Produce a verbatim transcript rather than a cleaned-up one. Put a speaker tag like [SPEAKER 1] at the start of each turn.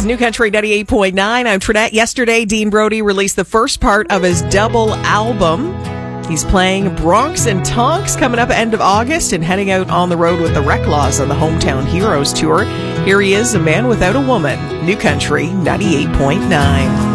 [SPEAKER 1] New Country ninety-eight point nine. I'm Trinette. Yesterday, Dean Brody released the first part of his double album. He's playing Bronx and Tonks coming up end of August and heading out on the road with the Reclaws on the Hometown Heroes Tour. Here he is, A Man Without a Woman. New Country ninety-eight point nine.